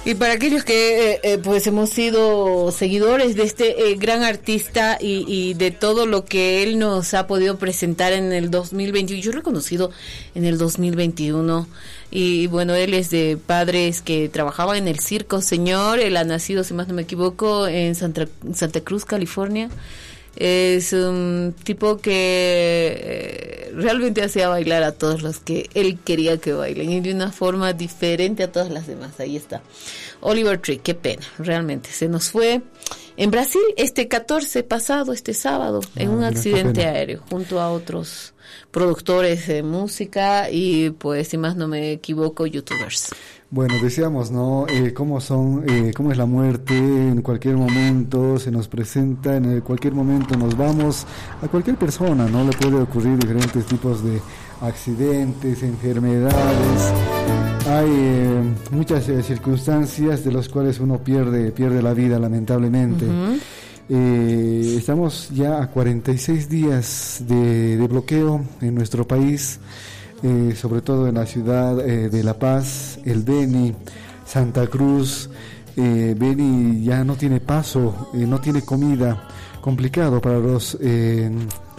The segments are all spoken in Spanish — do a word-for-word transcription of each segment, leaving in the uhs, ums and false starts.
Y para aquellos que eh, eh, pues hemos sido seguidores de este eh, gran artista y, y de todo lo que él nos ha podido presentar en el dos mil veintiuno, yo he reconocido en el dos mil veintiuno, y bueno, él es de padres que trabajaban en el circo, señor, él ha nacido, si más no me equivoco, en Santa, Santa Cruz, California. Es un tipo que eh, realmente hacía bailar a todos los que él quería que bailen, y de una forma diferente a todas las demás. Ahí está Oliver Tree. Qué pena, realmente se nos fue en Brasil este catorce pasado, este sábado, ah, en un accidente aéreo junto a otros productores de música y, pues, si más no me equivoco, youtubers. Bueno, decíamos, ¿no? Eh, cómo son, eh, cómo es la muerte, en cualquier momento se nos presenta, en cualquier momento nos vamos, a cualquier persona, ¿no? Le puede ocurrir diferentes tipos de accidentes, enfermedades, hay eh, muchas eh, circunstancias de las cuales uno pierde, pierde la vida, lamentablemente. Uh-huh. Eh, estamos ya a cuarenta y seis días de, de bloqueo en nuestro país. Eh, sobre todo en la ciudad eh, de La Paz, el Beni, Santa Cruz. eh, Beni ya no tiene paso, eh, no tiene comida, complicado para los eh,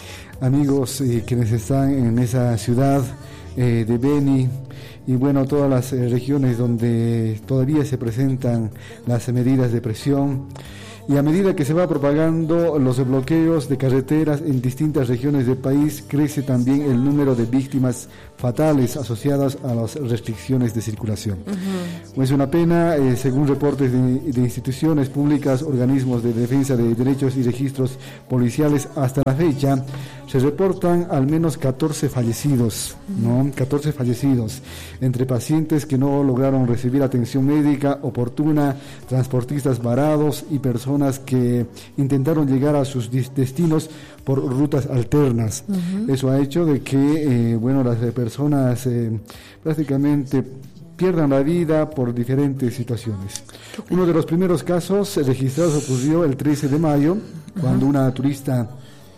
amigos eh, quienes están en esa ciudad eh, de Beni, y bueno, todas las eh, regiones donde todavía se presentan las medidas de presión. Y a medida que se va propagando los bloqueos de carreteras en distintas regiones del país, crece también el número de víctimas fatales asociadas a las restricciones de circulación. Uh-huh. Es una pena, eh, según reportes de, de instituciones públicas, organismos de defensa de derechos y registros policiales, hasta la fecha se reportan al menos catorce fallecidos, uh-huh. ¿no? catorce fallecidos, entre pacientes que no lograron recibir atención médica oportuna, transportistas varados y personas que intentaron llegar a sus destinos por rutas alternas. Uh-huh. Eso ha hecho de que, eh, bueno, las personas eh, prácticamente pierdan la vida por diferentes situaciones. Uno de los primeros casos registrados ocurrió el trece de mayo, uh-huh. cuando una turista,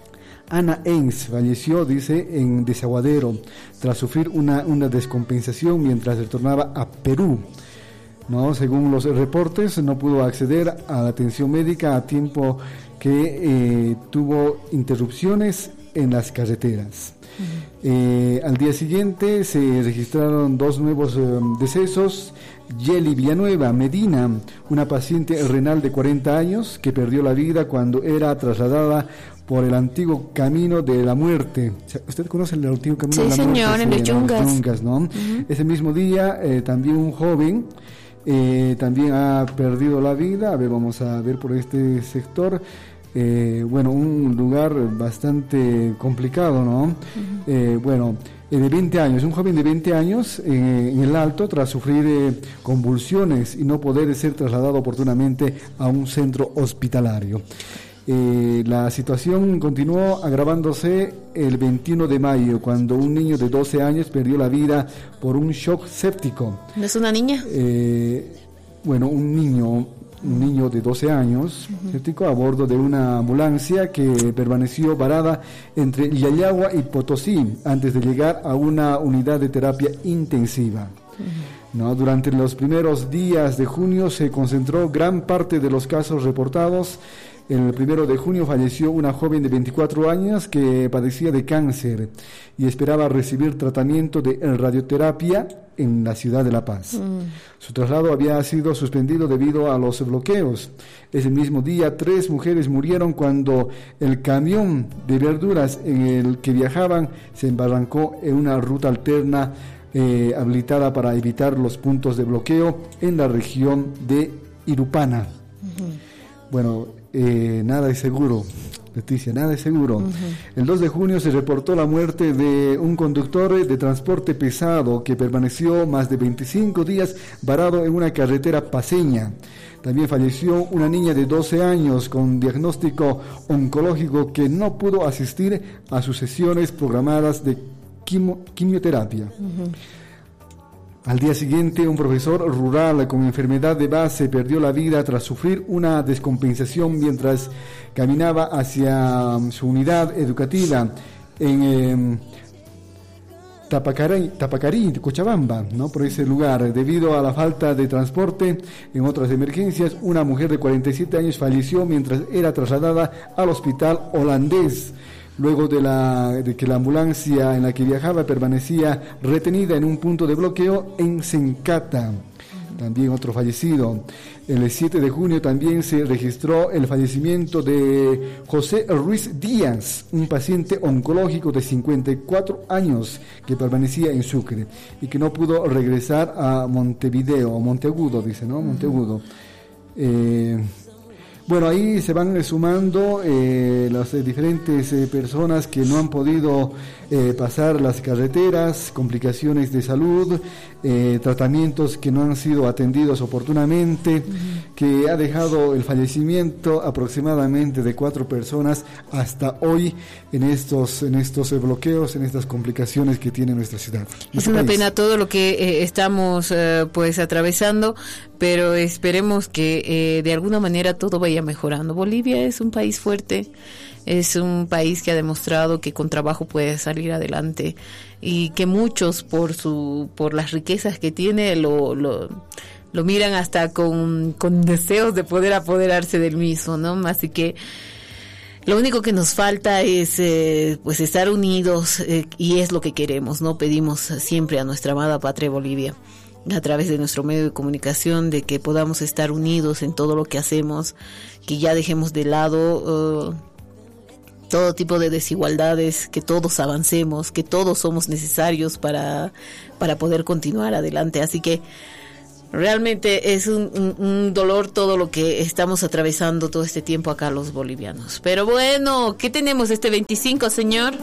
Ana Eins, falleció, dice, en Desaguadero, tras sufrir una, una descompensación mientras retornaba a Perú. No, según los reportes, no pudo acceder a la atención médica a tiempo, que eh, tuvo interrupciones en las carreteras. Uh-huh. Eh, al día siguiente se registraron dos nuevos eh, decesos. Yeli Villanueva Medina, una paciente renal de cuarenta años que perdió la vida cuando era trasladada por el antiguo camino de la muerte. ¿Usted conoce el antiguo camino sí, de la señor, muerte? Sí, señor, en Yungas. Yungas, ¿no? Uh-huh. Ese mismo día eh, también un joven eh, también ha perdido la vida. A ver, vamos a ver por este sector. Eh, bueno, un lugar bastante complicado, ¿no? Uh-huh. Eh, bueno, eh, de veinte años, un joven de veinte años eh, en el Alto, tras sufrir eh, convulsiones y no poder ser trasladado oportunamente a un centro hospitalario. Eh, la situación continuó agravándose el veintiuno de mayo, cuando un niño de doce años perdió la vida por un shock séptico. ¿No es una niña? Eh, bueno, un niño... un niño de doce años, uh-huh. a bordo de una ambulancia que permaneció varada entre Yayagua y Potosí antes de llegar a una unidad de terapia intensiva. Uh-huh. ¿No? Durante los primeros días de junio se concentró gran parte de los casos reportados. El primero de junio falleció una joven de veinticuatro años que padecía de cáncer y esperaba recibir tratamiento de radioterapia en la ciudad de La Paz. Mm. Su traslado había sido suspendido debido a los bloqueos. Ese mismo día, tres mujeres murieron cuando el camión de verduras en el que viajaban se embarrancó en una ruta alterna eh, habilitada para evitar los puntos de bloqueo en la región de Irupana. Uh-huh. Bueno, eh, nada es seguro, Leticia, nada es seguro. Uh-huh. El dos de junio se reportó la muerte de un conductor de transporte pesado que permaneció más de veinticinco días varado en una carretera paceña. También falleció una niña de doce años con diagnóstico oncológico que no pudo asistir a sus sesiones programadas de quimo, quimioterapia. Uh-huh. Al día siguiente, un profesor rural con enfermedad de base perdió la vida tras sufrir una descompensación mientras caminaba hacia su unidad educativa en eh, Tapacarí, Tapacarí, Cochabamba, ¿no? Por ese lugar, debido a la falta de transporte en otras emergencias, una mujer de cuarenta y siete años falleció mientras era trasladada al hospital holandés, luego de, la, de que la ambulancia en la que viajaba permanecía retenida en un punto de bloqueo en Sencata. También otro fallecido. El siete de junio también se registró el fallecimiento de José Ruiz Díaz, un paciente oncológico de cincuenta y cuatro años que permanecía en Sucre y que no pudo regresar a Montevideo, o Monteagudo, dice, ¿no? Monteagudo. Eh, Bueno, ahí se van sumando eh, las eh, diferentes eh, personas que no han podido eh, pasar las carreteras, complicaciones de salud, eh, tratamientos que no han sido atendidos oportunamente, uh-huh. que ha dejado el fallecimiento aproximadamente de cuatro personas hasta hoy en estos en estos eh, bloqueos, en estas complicaciones que tiene nuestra ciudad. Es una país. Pena todo lo que eh, estamos eh, pues atravesando, pero esperemos que eh, de alguna manera todo vaya mejorando. Bolivia es un país fuerte, es un país que ha demostrado que con trabajo puede salir adelante y que muchos por su por las riquezas que tiene lo lo, lo miran hasta con, con deseos de poder apoderarse del mismo, ¿no? Así que lo único que nos falta es eh, pues estar unidos eh, y es lo que queremos, ¿no? Pedimos siempre a nuestra amada patria Bolivia, a través de nuestro medio de comunicación, de que podamos estar unidos en todo lo que hacemos, que ya dejemos de lado uh, todo tipo de desigualdades, que todos avancemos, que todos somos necesarios para, para poder continuar adelante. Así que realmente es un, un, un dolor todo lo que estamos atravesando todo este tiempo acá los bolivianos. Pero bueno, ¿qué tenemos este veinticinco, señor?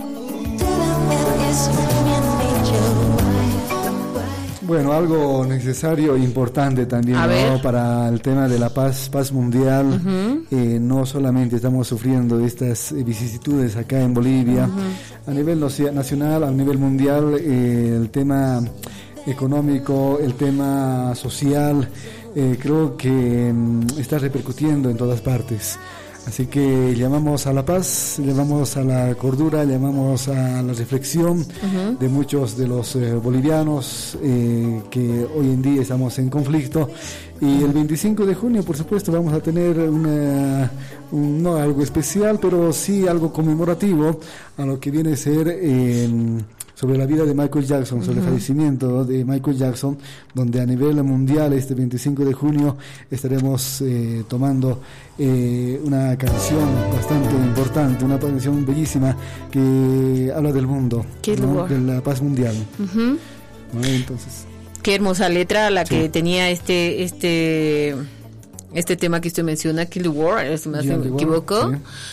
Bueno, algo necesario e importante también, ¿no? Para el tema de la paz, paz mundial. Uh-huh. Eh, no solamente estamos sufriendo estas eh, vicisitudes acá en Bolivia, uh-huh. a nivel nacional, a nivel mundial, eh, el tema económico, el tema social, eh, creo que mm, está repercutiendo en todas partes. Así que llamamos a la paz, llamamos a la cordura, llamamos a la reflexión uh-huh. de muchos de los eh, bolivianos eh, que hoy en día estamos en conflicto. Y el veinticinco de junio, por supuesto, vamos a tener una, un, no algo especial, pero sí algo conmemorativo a lo que viene a ser eh, sobre la vida de Michael Jackson, sobre uh-huh. el fallecimiento de Michael Jackson, donde a nivel mundial este veinticinco de junio estaremos eh, tomando eh, una canción bastante importante, una canción bellísima que habla del mundo, ¿no? De la paz mundial. Uh-huh. ¿No? Entonces, qué hermosa letra la sí. que tenía este este este tema que usted menciona, Kill the War, si me equivoco. Sí.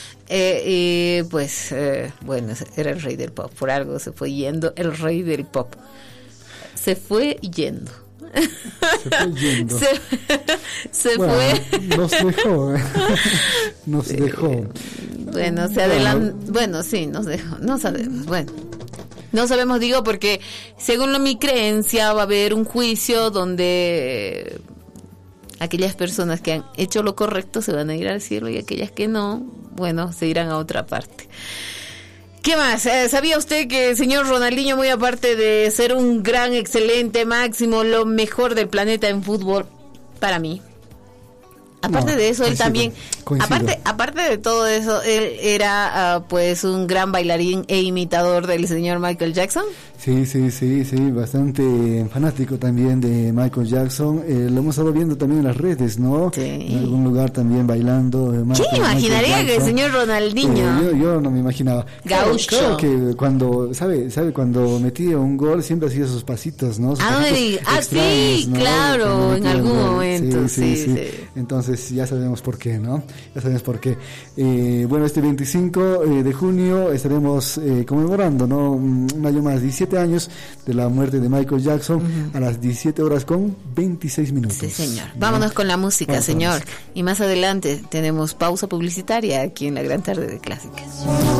Eh, y pues eh, bueno, era el rey del pop, por algo se fue yendo el rey del pop, se fue yendo se fue yendo se, se bueno, fue nos dejó nos sí. dejó bueno, se adelantó, bueno, sí, nos dejó, no sabemos, bueno no sabemos, digo, porque según lo, mi creencia va a haber un juicio donde aquellas personas que han hecho lo correcto se van a ir al cielo y aquellas que no, bueno, se irán a otra parte. ¿Qué más? Eh, ¿Sabía usted que el señor Ronaldinho, muy aparte de ser un gran, excelente, máximo, lo mejor del planeta en fútbol, para mí, aparte no, de eso, coincido, él también, coincido. aparte aparte de todo eso, él era uh, pues un gran bailarín e imitador del señor Michael Jackson? Sí, sí, sí, sí, bastante fanático también de Michael Jackson. Eh, lo hemos estado viendo también en las redes, ¿no? Sí. En algún lugar también bailando. Eh, ¿Quién imaginaría que el señor Ronaldinho? Eh, yo, yo no me imaginaba. Gaucho. Claro, claro que cuando, ¿sabe? ¿sabe? Cuando metía un gol siempre hacía esos pasitos, ¿no? Sus ah, ah sí, ¿no? Claro, en algún momento, sí, sí, sí, sí. Entonces ya sabemos por qué, ¿no? Ya sabemos por qué. Eh, bueno, este veinticinco de junio estaremos eh, conmemorando, ¿no? Un año más, diecisiete años de la muerte de Michael Jackson, uh-huh. a las diecisiete horas con veintiséis minutos. Sí, señor. ¿No? Vámonos con la música, Vamos señor. La música. Y más adelante tenemos pausa publicitaria aquí en la Gran Tarde de Clásicas.